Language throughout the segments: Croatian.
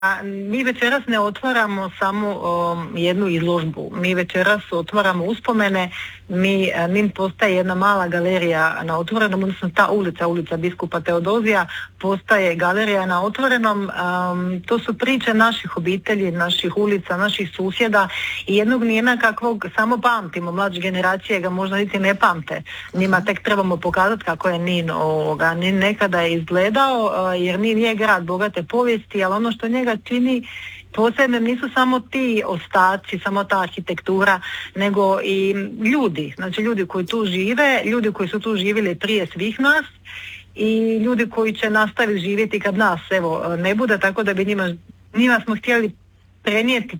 Mi večeras ne otvaramo samo jednu izložbu, mi večeras otvaramo uspomene, Nin postaje jedna mala galerija na otvorenom, odnosno ta ulica Biskupa Teodozija postaje galerija na otvorenom. To su priče naših obitelji, naših ulica, naših susjeda i jednog Nina kakvog samo pamtimo, mlađe generacije ga možda niti ne pamte. Njima tek trebamo pokazati kako je Nin nekada izgledao, jer Nin je grad bogate povijesti, ali ono što njega čini posebno nisu samo ti ostaci, samo ta arhitektura, nego i ljudi. Znači ljudi koji tu žive, ljudi koji su tu živjeli prije svih nas i ljudi koji će nastaviti živjeti kad nas ne bude, tako da bi njima smo htjeli prenijeti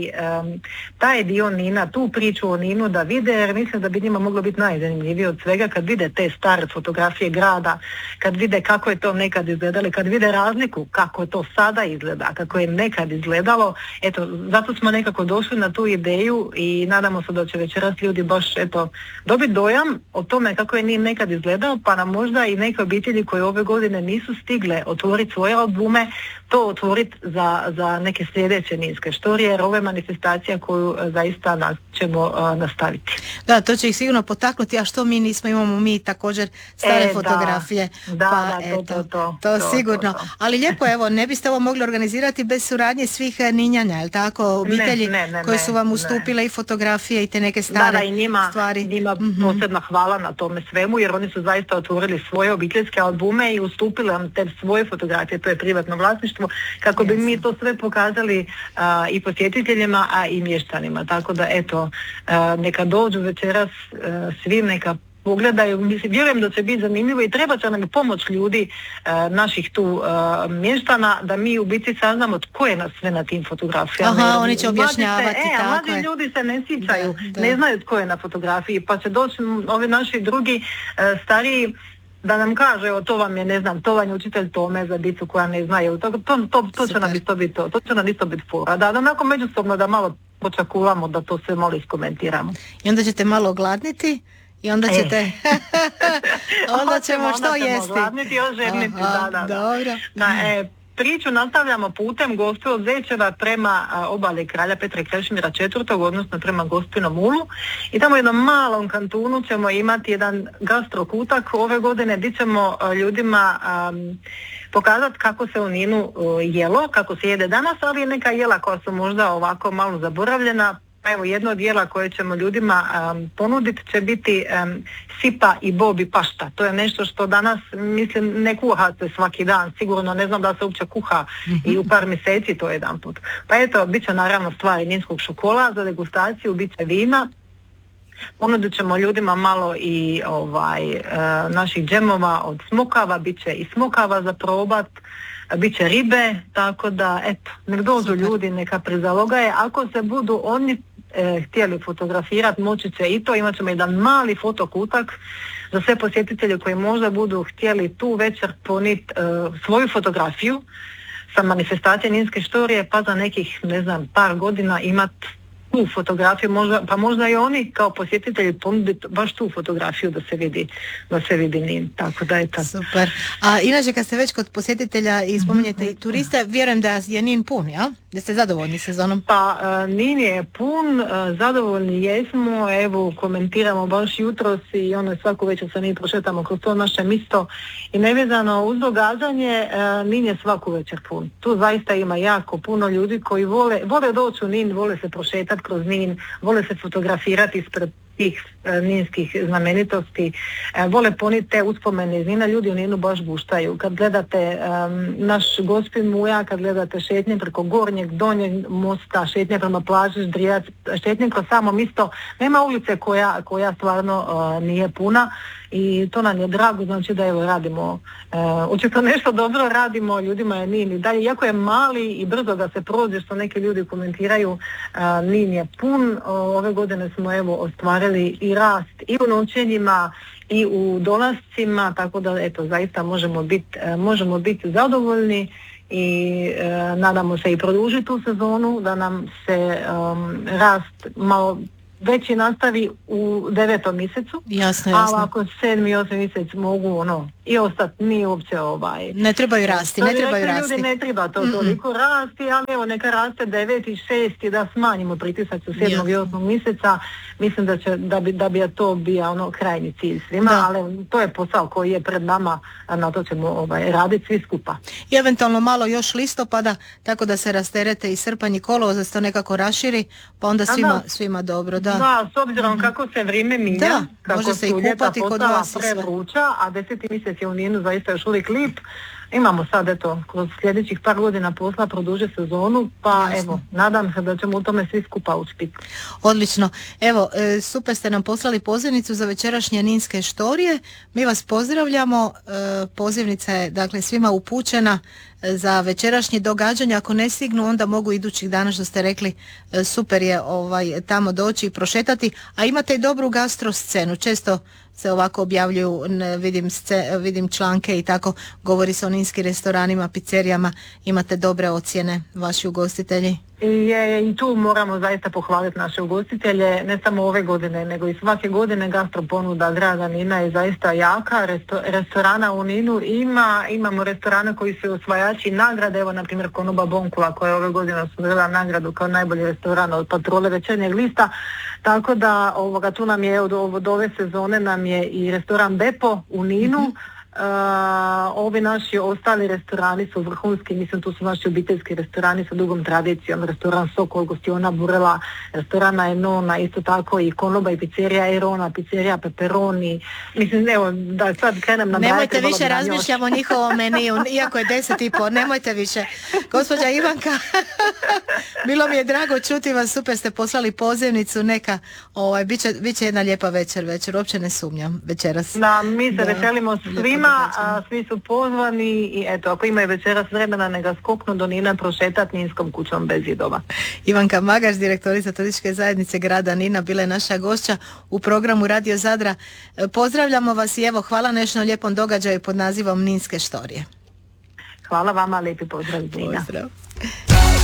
taj dio Nina, tu priču o Ninu da vide, jer mislim da bi njima moglo biti najzanimljivije od svega kad vide te stare fotografije grada, kad vide kako je to nekad izgledalo, kad vide razliku kako to sada izgleda, kako je nekad izgledalo. Eto, zato smo nekako došli na tu ideju i nadamo se da će večeras ljudi baš dobiti dojam o tome kako je Nin nekad izgledao, pa nam možda i neke obitelji koje ove godine nisu stigle otvoriti svoje albume, to otvoriti za neke sljedeće ninske štorije, jer ovo je manifestacija koju zaista ćemo nastaviti. Da, to će ih sigurno potaknuti, a što mi nismo, imamo mi također stare fotografije. To sigurno. Ali lijepo, ne biste ovo mogli organizirati bez suradnje svih Ninjanja, jel tako? Obitelji koji su vam ustupile i fotografije i te neke stare i njima posebno hvala na tome svemu, jer oni su zaista otvorili svoje obiteljske albume i ustupili nam te svoje fotografije, to je privatno vlasništvo, kako bi mi to sve pokazali i posjetiteljima, a i mještanima. Tako da neka dođu večeras svi, neka pogledaju. Mislim, vjerujem da će biti zanimljivo i treba će nam pomoć ljudi, naših tu mještana, da mi u biti saznamo tko je nas sve na tim fotografijama. Aha, oni će objašnjavati. Mlađi ljudi se ne sjećaju, ne znaju tko je na fotografiji, pa će doći ovi naši drugi stariji da nam kaže, to vam je, to vam je učitelj Tome za djecu koja ne znaju. To će nam isto biti fora. Da onako međusobno da malo počakuvamo, da to sve malo iskomentiramo. I onda ćete malo gladniti i onda ćete... onda ćemo što jesti. Gladniti i ožedniti, Dobro. Priču nastavljamo putem Gospe od Zečeva prema obale Kralja Petra i Krešimira IV, odnosno prema Gospinom ulu. I tamo u jednom malom kantunu ćemo imati jedan gastrokutak ove godine gdje ćemo ljudima pokazati kako se u Ninu jelo, kako se jede danas, ali i neka jela koja su možda ovako malo zaboravljena. Evo, jedno od jela koje ćemo ljudima ponuditi će biti sipa i bob i pašta. To je nešto što danas, mislim, ne kuha se svaki dan. Sigurno ne znam da se uopće kuha i u par mjeseci to jedan put. Pa eto, bit će naravno stvari ninskog šokola za degustaciju, bit će vina. Ponudit ćemo ljudima malo i naših džemova od smokava, bit će i smokava za probat. Biće ribe, tako da nek dođu ljudi, neka prizalogaje. Ako se budu oni htjeli fotografirati, moći će i to. Imat ćemo jedan mali fotokutak za sve posjetitelje koji možda budu htjeli tu večer poniti svoju fotografiju sa manifestacije ninske štorije, pa za nekih, par godina imati tu fotografiju, možda i oni kao posjetitelji ponuditi baš tu fotografiju da se vidi Nin, tako da je tako. Super. A inače kad ste već kod posjetitelja i spominjete i turiste, vjerujem da je Nin pun, ja? Da ste zadovoljni sezonom? Pa Nin je pun, zadovoljni jesmo, evo komentiramo baš jutros i svaku večer se mi prošetamo kroz to naše misto i nevezano uz događanje, Nin je svaku večer pun. Tu zaista ima jako puno ljudi koji vole doći u Nin, vole se prošetati kroz Nin, vole se fotografirati ispred tih ninskih znamenitosti, vole poniti te uspomene iz Nina, ljudi u Ninu baš guštaju. Kad gledate naš Gospin Muja, kad gledate šetnje preko Gornjeg, Donjeg mosta, šetnje prema plaži Ždrijac, šetnje kroz samo misto, nema ulice koja stvarno nije puna i to nam je drago, znači da evo radimo, očito nešto dobro radimo, ljudima je Nin i dalje, iako je mali i brzo ga se prođe, što neki ljudi komentiraju, Nin je pun. Ove godine smo evo ostvarili i rast i u noćenjima i u dolascima, tako da eto zaista možemo biti zadovoljni i nadamo se i produžiti tu sezonu, da nam se rast malo veći nastavi u 9. mjesecu. Jasno. A ako 7. i 8. mjesec mogu i ostati, nije uopće ne trebaju rasti, ne trebaju rasti. Ljudi ne treba to toliko rasti, ali evo neka raste 9. i 6. da smanjimo pritisak u 7. i 8. mjeseca. Mislim da bi to bio krajnji cilj svima, ali to je posao koji je pred nama, a na to ćemo raditi svi skupa. I eventualno malo još listopada, tako da se rasterete i srpanj i kolovoz, da se to nekako raširi, pa onda svima dobro. Da, s obzirom kako se vrijeme minja, kako može se i kupati kod vas prevruća, a 10. mjesec je u Ninu zaista još uvijek lip. Imamo sad kroz sljedećih par godina posla produže sezonu, pa evo, nadam se da ćemo u tome svi skupa uspjeti. Odlično. Evo, super ste nam poslali pozivnicu za večerašnje ninske štorije. Mi vas pozdravljamo. Pozivnica je dakle svima upućena za večerašnje događanja. Ako ne stignu, onda mogu idućih dana, što ste rekli, super je tamo doći i prošetati. A imate i dobru gastro scenu. Često se ovako objavljuju, vidim članke i tako, govori se o ninskim restoranima, pizzerijama, imate dobre ocjene, vaši ugostitelji? I tu moramo zaista pohvaliti naše ugostitelje, ne samo ove godine, nego i svake godine. Gastro ponuda grada Nina je zaista jaka, restorana u Ninu imamo restorana koji su osvajači nagrade, evo na primjer Konoba Bonkula koja je ove godine osvojila nagradu kao najbolji restoran od Patrole večernjeg lista, tako da tu nam je od ove sezone nam je i restoran Bepo u Ninu. Ovi naši ostali restorani su vrhunski, mislim tu su naši obiteljski restorani sa dugom tradicijom, restoran Sokol, Gostiona Burela, restorana Enona, isto tako i Konoba i pizzerija Erona, pizzerija Pepperoni, mislim evo da sad krenem na nemojte više razmišljamo o njihovom meniju, iako je 10:30, nemojte više. Gospođa Ivanka, bilo mi je drago čuti vas, super ste poslali pozivnicu, neka bit će jedna lijepa večer, uopće ne sumnjam večeras. Da, mi se veselimo svima. Svi su pozvani i eto, ako imaju večeras vremena, neka skoknu do Nina prošetati Ninskom kućom bez zidova. Ivanka Magaš, direktorica turističke zajednice grada Nina, bila je naša gošća u programu Radio Zadra. Pozdravljamo vas i evo, hvala nešto lijepom događaju pod nazivom Ninske štorije. Hvala vama, lijepi pozdrav iz Nina. Pozdrav.